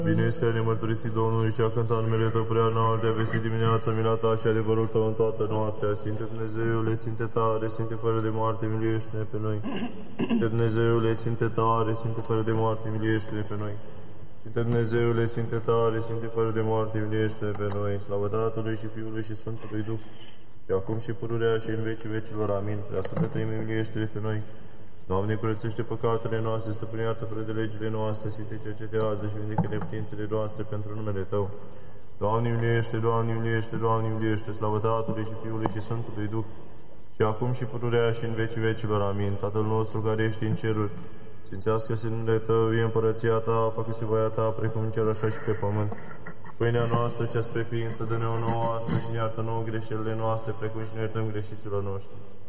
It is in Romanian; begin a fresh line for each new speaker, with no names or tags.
Bine este a ne mărturisi Domnului și a cânta numele Tău prea înalt, de a vesti dimineața mila Ta și adevărul Tău în toată noaptea. Sfinte Dumnezeule, Sfinte tare, Sfinte fără de moarte, miliește-ne pe noi. Sfinte Dumnezeule, Sfinte tare, Sfinte fără de moarte, miliește-ne pe noi. Sfinte Dumnezeule, Sfinte tare, Sfinte fără de moarte, miliește-ne pe noi. Slavă Tatălui și Fiului și Sfântului Duh, și acum și pururea și în vecii vecilor. Amin. Prea Sfântă Treime, miliește-ne pe noi. Doamne, curățește păcatele noastre, stăpânează fără de legile noastre, Sfinte, cercetează și vindecă neputințele noastre pentru numele Tău. Doamne, miliește, Doamne, miliește, Doamne, miliește, slavă Tatălui și Fiului și Sfântului Duh, și acum și pururea și în vecii vecilor. Amin. Tatăl nostru care ești în ceruri, sfințească-se numele Tău, vie împărăția Ta, facă-se voia Ta, precum în cer așa și pe pământ. Pâinea noastră, cea spre ființă, dă-ne-o nouă astăzi și ne iartă nouă greșelile noastre, precum și ne iertăm greșiților noștri.